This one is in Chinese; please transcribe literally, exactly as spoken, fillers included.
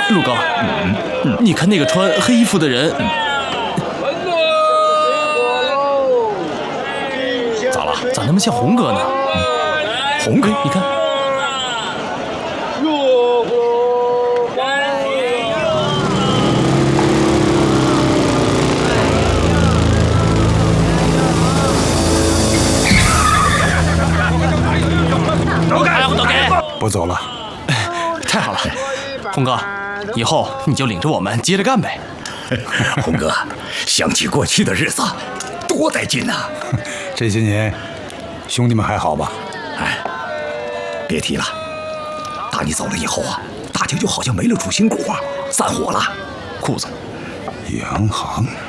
陆刚，嗯嗯，你看那个穿黑衣服的人， 咋了？ 咋那么像红哥呢？ 红哥， 你看。 不走了， 太好了，红哥，以后你就领着我们接着干呗。 红哥，想起过去的日子，多带劲呐！ 这些年，兄弟们还好吧？ 哎，别提了，打你走了以后啊，大家就好像没了主心骨，散伙了。 裤子， 洋行。